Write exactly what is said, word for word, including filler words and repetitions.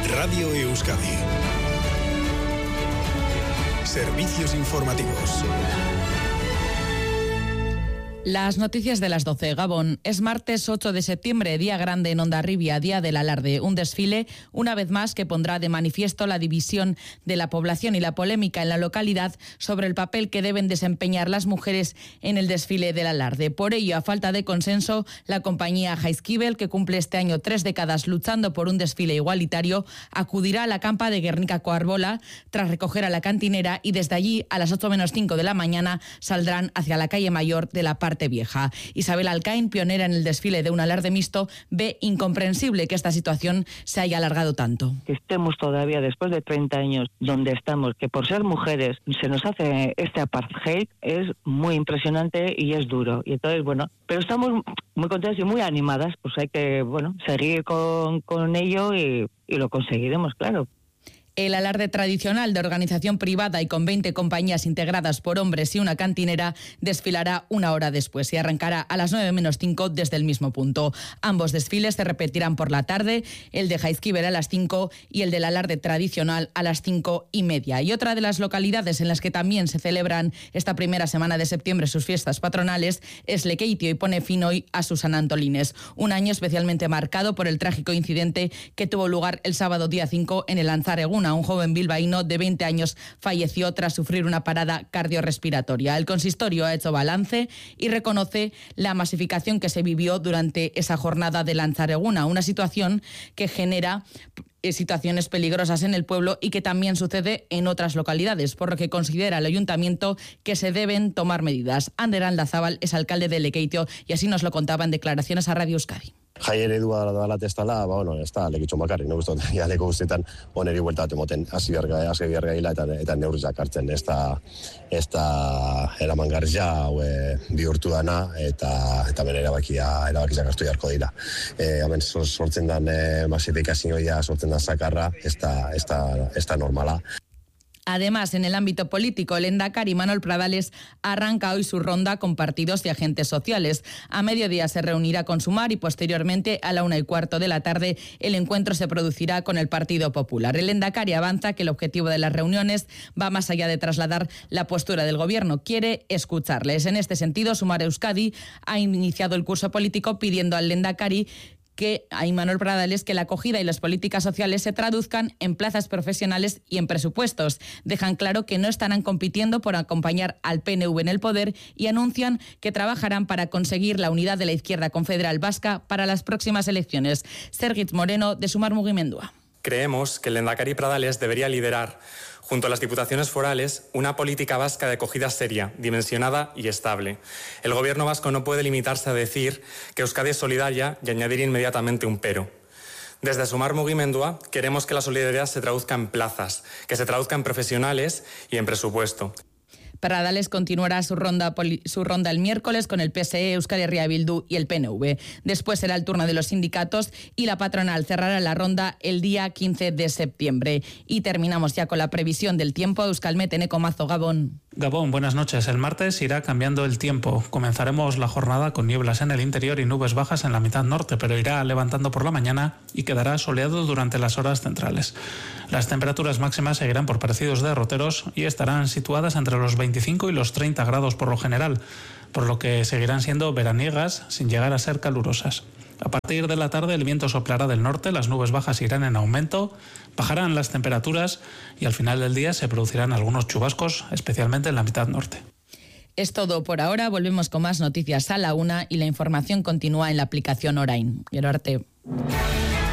Radio Euskadi. Servicios informativos. Las noticias de las doce. Gabón. Es martes ocho de septiembre, día grande en Hondarribia, día del alarde. Un desfile, una vez más, que pondrá de manifiesto la división de la población y la polémica en la localidad sobre el papel que deben desempeñar las mujeres en el desfile del alarde. Por ello, a falta de consenso, la compañía Jaizkibel, que cumple este año tres décadas luchando por un desfile igualitario, acudirá a la campa de Guernica-Coarbola tras recoger a la cantinera y desde allí, a las ocho menos cinco de la mañana, saldrán hacia la calle mayor de la parte vieja. Isabel Alcaín, pionera en el desfile de un alarde mixto, ve incomprensible que esta situación se haya alargado tanto. Que estemos todavía después de treinta años donde estamos, que por ser mujeres se nos hace este apartheid, es muy impresionante y es duro. Y entonces, bueno, pero estamos muy contentas y muy animadas, pues hay que, bueno, seguir con, con ello y, y lo conseguiremos, claro. El alarde tradicional de organización privada y con veinte compañías integradas por hombres y una cantinera desfilará una hora después y arrancará a las nueve menos cinco desde el mismo punto. Ambos desfiles se repetirán por la tarde, el de Jaizkibel a las cinco y el del alarde tradicional a las cinco y media. Y otra de las localidades en las que también se celebran esta primera semana de septiembre sus fiestas patronales es Lekeitio y pone fin hoy a sus San Antolines. Un año especialmente marcado por el trágico incidente que tuvo lugar el sábado día cinco en el Lanzareguna. Un joven bilbaíno de veinte años falleció tras sufrir una parada cardiorrespiratoria. El consistorio ha hecho balance y reconoce la masificación que se vivió durante esa jornada de Lanzareguna, una situación que genera situaciones peligrosas en el pueblo y que también sucede en otras localidades, por lo que considera el ayuntamiento que se deben tomar medidas. Ander Aldazábal es alcalde de Lekeitio y así nos lo contaba en declaraciones a Radio Euskadi. Jai eredua dela testala, ba, bueno, ez da lekitxo bakarrik, ne guztot, ja leko guztietan oneri bueltatu moten, hasi biarga, hasi biarga hila eta, eta neurrizak hartzen, ez da, ez da eramangarria, haue bihurtu dana, eta, eta ben erabakia, erabakizak hartu jarko dira. E, hemen sortzen dan e, masifikazioa, sortzen dan sakarra, ez da, ez da, ez da normala. Además, en el ámbito político, el Endacari Manuel Pradales arranca hoy su ronda con partidos y agentes sociales. A mediodía se reunirá con Sumar y posteriormente a la una y cuarto de la tarde el encuentro se producirá con el Partido Popular. El Endacari avanza que el objetivo de las reuniones va más allá de trasladar la postura del gobierno. Quiere escucharles. En este sentido, Sumar Euskadi ha iniciado el curso político pidiendo al Endacari que a Imanol Pradales que la acogida y las políticas sociales se traduzcan en plazas profesionales y en presupuestos. Dejan claro que no estarán compitiendo por acompañar al P N V en el poder y anuncian que trabajarán para conseguir la unidad de la izquierda confederal vasca para las próximas elecciones. Sergitz Moreno, de Sumar Mugimendua. Creemos que el Lehendakari Pradales debería liderar, junto a las diputaciones forales, una política vasca de acogida seria, dimensionada y estable. El gobierno vasco no puede limitarse a decir que Euskadi es solidaria y añadir inmediatamente un pero. Desde Sumar Mugimendua queremos que la solidaridad se traduzca en plazas, que se traduzca en profesionales y en presupuesto. Pradales continuará su ronda, su ronda el miércoles con el P S E, Euskal Herria Bildu y el P N V. Después será el turno de los sindicatos y la patronal cerrará la ronda el día quince de septiembre. Y terminamos ya con la previsión del tiempo. Euskalmet, Eneko Mazo, Gabón. Gabón, buenas noches. El martes irá cambiando el tiempo. Comenzaremos la jornada con nieblas en el interior y nubes bajas en la mitad norte, pero irá levantando por la mañana y quedará soleado durante las horas centrales. Las temperaturas máximas seguirán por parecidos derroteros y estarán situadas entre los veinticinco y los treinta grados por lo general, por lo que seguirán siendo veraniegas sin llegar a ser calurosas. A partir de la tarde el viento soplará del norte, las nubes bajas irán en aumento, bajarán las temperaturas y al final del día se producirán algunos chubascos, especialmente en la mitad norte. Es todo por ahora, volvemos con más noticias a la una y la información continúa en la aplicación Orain. Gero arte.